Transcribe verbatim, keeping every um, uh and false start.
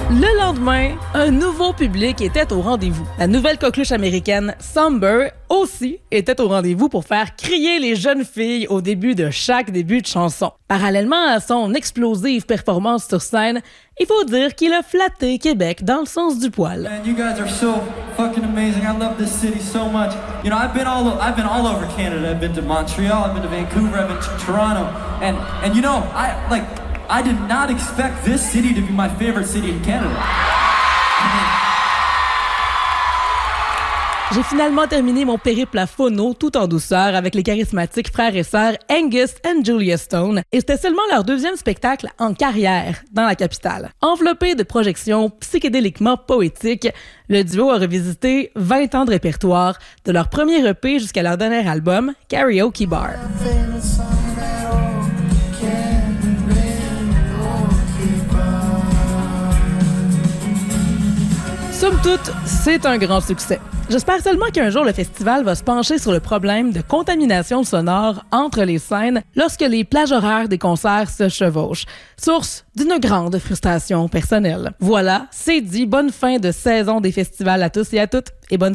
Le lendemain, un nouveau public était au rendez-vous. La nouvelle coqueluche américaine Somber aussi était au rendez-vous pour faire crier les jeunes filles au début de chaque début de chanson. Parallèlement à son explosive performance sur scène, il faut dire qu'il a flatté Québec dans le sens du poil. Man, you guys are so fucking amazing. I love this city so much. You know, I've been all I've been all over Canada. I've been to Montreal, I've been to Vancouver, I've been to Toronto, and and you know, I like I did not expect this city to be my favorite city in Canada. J'ai finalement terminé mon périple à phono tout en douceur avec les charismatiques frères et sœurs Angus et Julia Stone, et c'était seulement leur deuxième spectacle en carrière dans la capitale. Enveloppé de projections psychédéliquement poétiques, le duo a revisité vingt ans de répertoire, de leur premier E P jusqu'à leur dernier album, Karaoke Bar. Somme toute, c'est un grand succès. J'espère seulement qu'un jour, le festival va se pencher sur le problème de contamination sonore entre les scènes lorsque les plages horaires des concerts se chevauchent, source d'une grande frustration personnelle. Voilà, c'est dit. Bonne fin de saison des festivals à tous et à toutes, et bonne